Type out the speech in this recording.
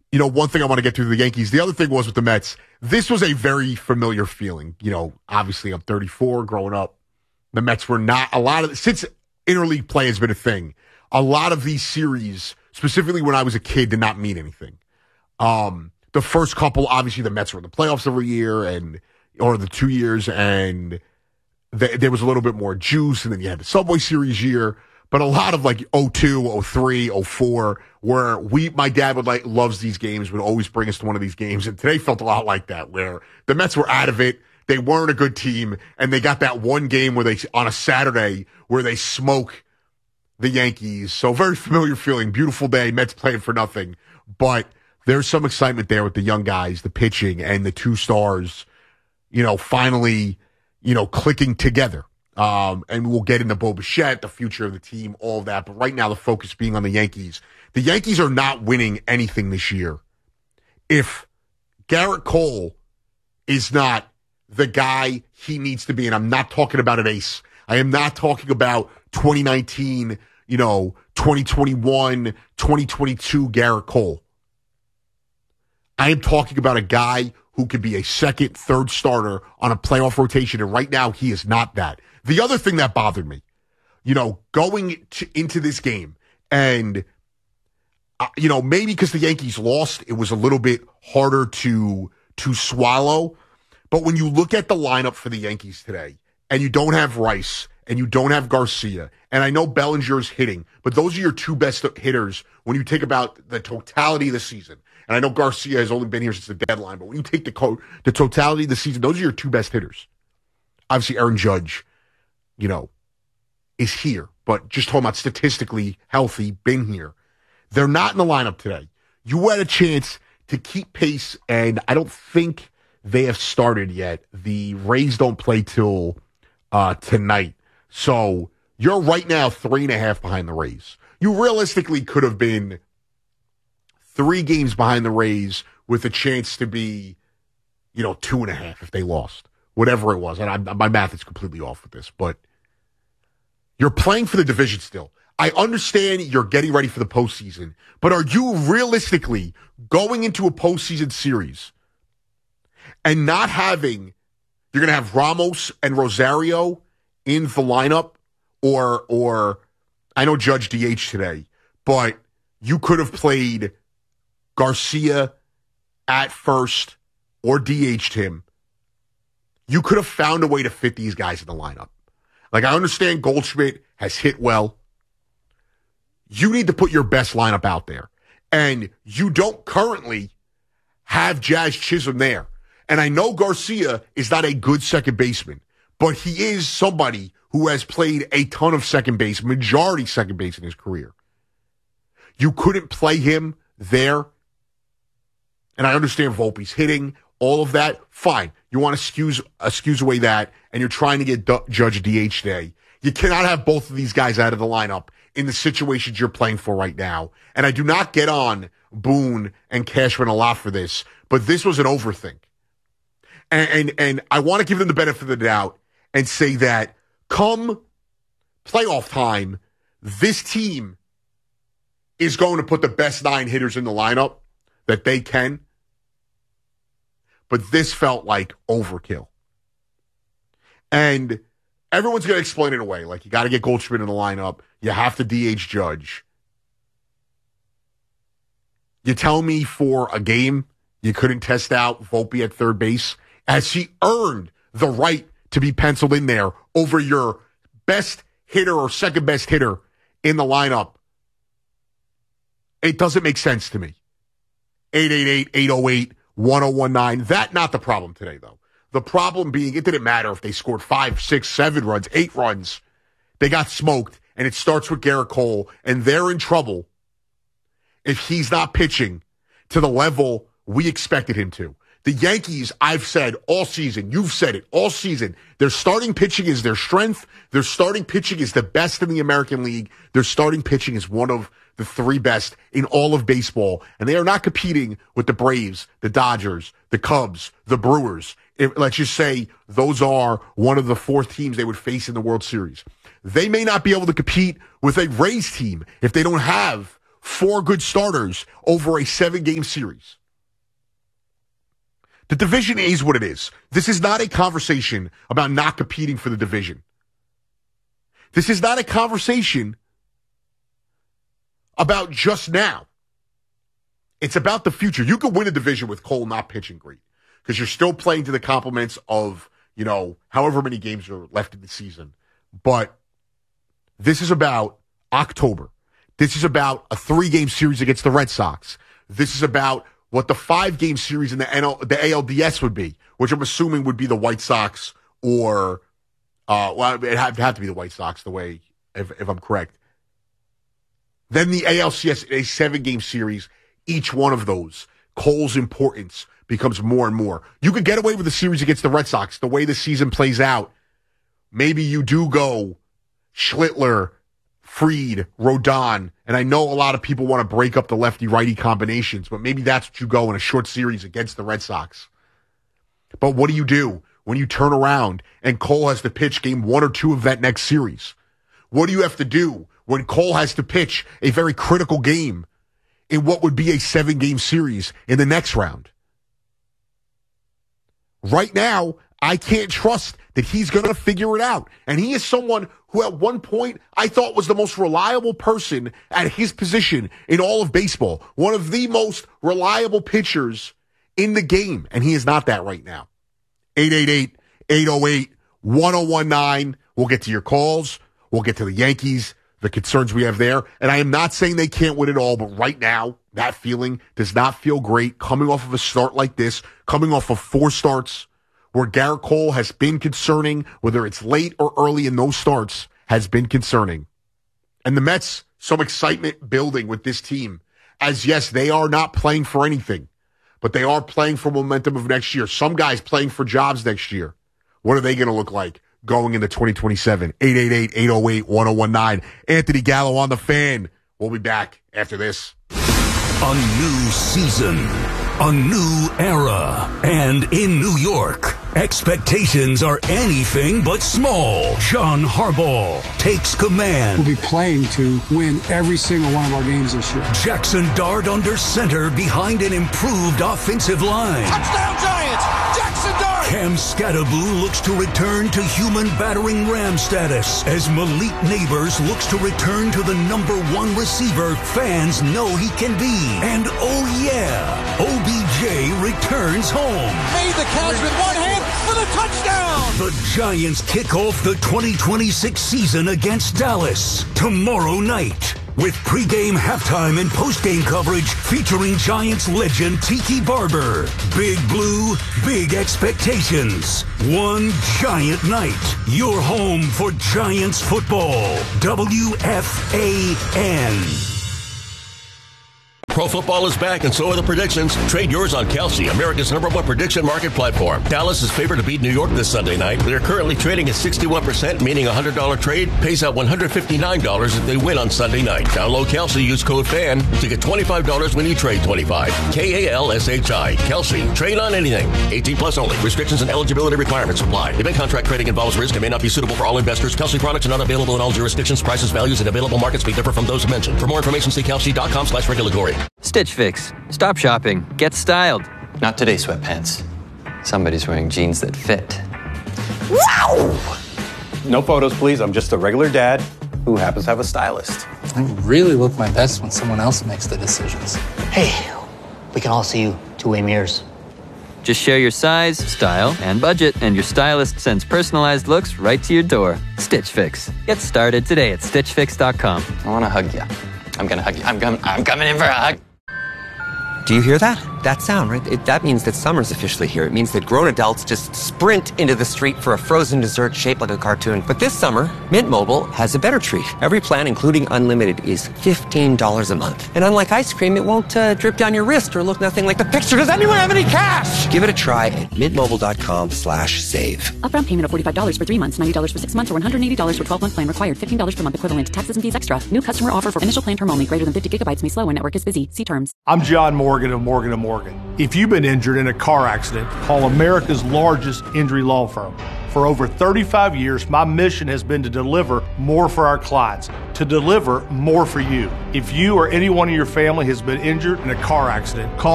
one thing I want to get to the Yankees. The other thing was with the Mets. This was a very familiar feeling. Obviously I'm 34, growing up. The Mets were not since interleague play has been a thing. A lot of these series, specifically when I was a kid, did not mean anything. The first couple, obviously the Mets were in the playoffs every year or the 2 years, and there was a little bit more juice, and then you had the Subway Series year. But a lot of like 02, 03, 04, where my dad loves these games, would always bring us to one of these games. And today felt a lot like that, where the Mets were out of it. They weren't a good team. And they got that one game on a Saturday where they smoke the Yankees. So very familiar feeling. Beautiful day. Mets playing for nothing. But there's some excitement there with the young guys, the pitching, and the two stars, finally, clicking together. And we'll get into Bo Bichette, the future of the team, all of that. But right now, the focus being on the Yankees. The Yankees are not winning anything this year if Garrett Cole is not the guy he needs to be. And I'm not talking about an ace. I am not talking about 2019, 2021, 2022 Garrett Cole. I am talking about a guy who could be a second, third starter on a playoff rotation. And right now, he is not that. The other thing that bothered me, going into this game, and, maybe because the Yankees lost, it was a little bit harder to swallow. But when you look at the lineup for the Yankees today, and you don't have Rice, and you don't have Garcia, and I know Bellinger's hitting, but those are your two best hitters when you think about the totality of the season. And I know Garcia has only been here since the deadline, but when you take the totality of the season, those are your two best hitters. Obviously, Aaron Judge, is here, but just talking about statistically healthy, been here. They're not in the lineup today. You had a chance to keep pace, and I don't think they have started yet. The Rays don't play till tonight. So you're right now 3.5 behind the Rays. You realistically could have been 3 games behind the Rays with a chance to be, 2.5 if they lost. Whatever it was. And my math is completely off with this, but you're playing for the division still. I understand you're getting ready for the postseason, but are you realistically going into a postseason series and not having, you're going to have Ramos and Rosario in the lineup, or I know Judge DH today, but you could have played Garcia at first or DH'd him. You could have found a way to fit these guys in the lineup. Like, I understand Goldschmidt has hit well. You need to put your best lineup out there. And you don't currently have Jazz Chisholm there. And I know Garcia is not a good second baseman, but he is somebody who has played a ton of second base, majority second base in his career. You couldn't play him there. And I understand Volpe's hitting, all of that. Fine. You want to excuse away that, and you're trying to get Judge DH day. You cannot have both of these guys out of the lineup in the situations you're playing for right now. And I do not get on Boone and Cashman a lot for this, but this was an overthink. And I want to give them the benefit of the doubt and say that come playoff time, this team is going to put the best 9 hitters in the lineup that they can. But this felt like overkill. And everyone's going to explain it away. Like, you got to get Goldschmidt in the lineup. You have to DH Judge. You tell me for a game you couldn't test out Volpe at third base, as he earned the right to be penciled in there over your best hitter or second best hitter in the lineup. It doesn't make sense to me. 888-808-1019. That not the problem today, though. The problem being, it didn't matter if they scored 5, 6, 7 runs, 8 runs. They got smoked, and it starts with Garrett Cole, and they're in trouble if he's not pitching to the level we expected him to. The Yankees, I've said all season, you've said it all season, their starting pitching is their strength. Their starting pitching is the best in the American League. Their starting pitching is one of the 3 best in all of baseball. And they are not competing with the Braves, the Dodgers, the Cubs, the Brewers. Let's just say those are one of the 4 teams they would face in the World Series. They may not be able to compete with a Rays team if they don't have 4 good starters over a 7-game series. The division is what it is. This is not a conversation about not competing for the division. This is not a conversation about just now. It's about the future. You could win a division with Cole not pitching great because you're still playing to the compliments of, however many games are left in the season. But this is about October. This is about a 3-game series against the Red Sox. This is about what the 5-game series in the ALDS would be, which I'm assuming would be the White Sox or, it'd have to be the White Sox if I'm correct. Then the ALCS, a 7-game series, each one of those, Cole's importance becomes more and more. You could get away with the series against the Red Sox. The way the season plays out, maybe you do go Schlittler, Fried, Rodon, and I know a lot of people want to break up the lefty-righty combinations, but maybe that's what you go in a short series against the Red Sox. But what do when you turn around and Cole has to pitch game 1 or 2 of that next series? What do you have to do when Cole has to pitch a very critical game in what would be a 7-game series in the next round? Right now, I can't trust that he's going to figure it out. And he is someone who at one point I thought was the most reliable person at his position in all of baseball. One of the most reliable pitchers in the game. And he is not that right now. 888-808-1019. We'll get to your calls. We'll get to the Yankees, the concerns we have there. And I am not saying they can't win it all, but right now, that feeling does not feel great coming off of a start like this, coming off of 4 starts where Garrett Cole has been concerning, whether it's late or early in those starts, has been concerning. And the Mets, some excitement building with this team, as yes, they are not playing for anything, but they are playing for momentum of next year. Some guys playing for jobs next year. What are they going to look like going into 2027? 888-808-1019. Anthony Gallo on the Fan. We'll be back after this. A new season, a new era, and in New York, expectations are anything but small. John Harbaugh takes command. We'll be playing to win every single one of our games this year. Jackson Dart under center behind an improved offensive line. Touchdown Giants! Jackson Dart! Cam Skattebo looks to return to human battering ram status as Malik Neighbors looks to return to the #1 receiver fans know he can be. And oh yeah, OBJ returns home. Made the catch with one hand for the touchdown! The Giants kick off the 2026 season against Dallas tomorrow night. With pregame, halftime, and postgame coverage featuring Giants legend Tiki Barber. Big Blue, big expectations. One giant night. Your home for Giants football. WFAN. Pro football is back, and so are the predictions. Trade yours on Kalshi, America's #1 prediction market platform. Dallas is favored to beat New York this Sunday night. They're currently trading at 61%, meaning a $100 trade pays out $159 if they win on Sunday night. Download Kalshi, use code FAN to get $25 when you trade 25. KALSHI. Kalshi. Trade on anything. 18 plus only. Restrictions and eligibility requirements apply. Event contract trading involves risk and may not be suitable for all investors. Kalshi products are not available in all jurisdictions. Prices, values, and available markets may differ from those mentioned. For more information, see Kalshi.com/regulatory. Stitch Fix. Stop shopping. Get styled. Not today, sweatpants. Somebody's wearing jeans that fit. Wow! No photos, please. I'm just a regular dad who happens to have a stylist. I really look my best when someone else makes the decisions. Hey, we can all see you two-way mirrors. Just share your size, style, and budget, and your stylist sends personalized looks right to your door. Stitch Fix. Get started today at StitchFix.com. I want to hug you. I'm going to hug you. I'm coming in for a hug. Do you hear that? That sound, right? That means that summer's officially here. It means that grown adults just sprint into the street for a frozen dessert shaped like a cartoon. But this summer, Mint Mobile has a better treat. Every plan, including unlimited, is $15 a month. And unlike ice cream, it won't drip down your wrist or look nothing like the picture. Does anyone have any cash? Give it a try at mintmobile.com/save. Upfront payment of $45 for 3 months, $90 for 6 months, or $180 for 12-month plan required. $15 per month equivalent. Taxes and fees extra. New customer offer for initial plan term only. Greater than 50 gigabytes may slow when network is busy. See terms. I'm John Morgan of Morgan & Morgan. If you've been injured in a car accident, call America's largest injury law firm. For over 35 years, my mission has been to deliver more for our clients, to deliver more for you. If you or anyone in your family has been injured in a car accident, call